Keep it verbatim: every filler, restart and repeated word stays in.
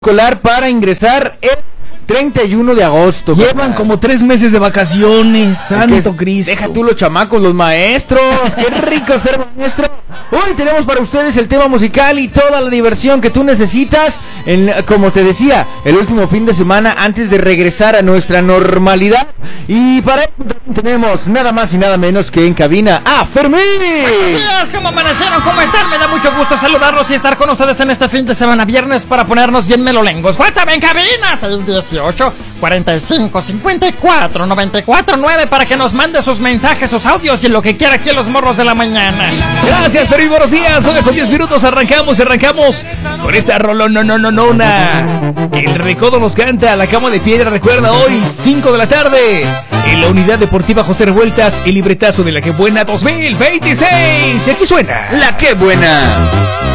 escolar para ingresar el treinta y uno de agosto. Llevan ¿verdad? como tres meses de vacaciones, santo Es que, Cristo. Deja tú los chamacos, los maestros. Qué rico ser maestro. Hoy tenemos para ustedes el tema musical y toda la diversión que tú necesitas. En, como te decía, el último fin de semana antes de regresar a nuestra normalidad. Y para eso tenemos nada más y nada menos que en cabina a Fermín. Buenos días, ¿cómo amanecieron? ¿Cómo están? Me da mucho gusto saludarlos y estar con ustedes en este fin de semana viernes para ponernos bien melolengos. WhatsApp en cabina seis dieciocho, cuarenta y cinco, cincuenta y cuatro, noventa y cuatro, nueve para que nos mande sus mensajes, sus audios y lo que quiera aquí en los morros de la mañana. Gracias, Fermín, buenos días. Hoy con diez minutos arrancamos, arrancamos con esta rolón, no, no, no, no, una. El Recodo nos canta La Cama de Piedra, recuerda, hoy, cinco de la tarde, en la Unidad Deportiva José Revueltas, el libretazo de La Que Buena dos mil veintiséis. Y aquí suena La Que Buena.